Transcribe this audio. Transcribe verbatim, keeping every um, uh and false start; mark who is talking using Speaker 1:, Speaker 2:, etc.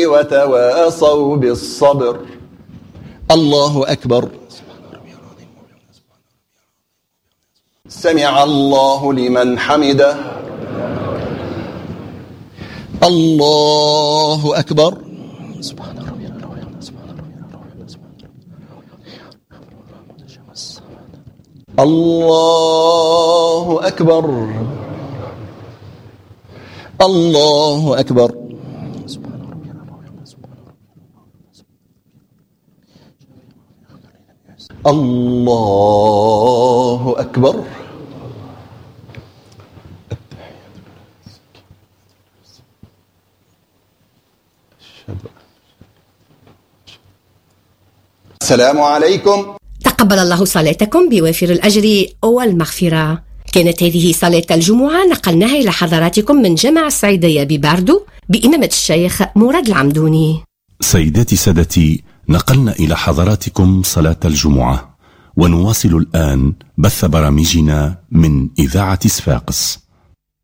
Speaker 1: وتواصوا بالصبر. الله أكبر. سمع الله لمن حمده. الله أكبر. سبحان ربي الله أكبر. الله أكبر. الله أكبر. السلام عليكم.
Speaker 2: تقبل الله صلاتكم بوافر الأجر والمغفرة. كانت هذه صلاة الجمعة نقلناها إلى حضراتكم من جامع السعيدية بباردو بإمامة الشيخ مراد العمدوني.
Speaker 3: سيداتي سادتي، نقلنا إلى حضراتكم صلاة الجمعة، ونواصل الآن بث برامجنا من إذاعة صفاقس.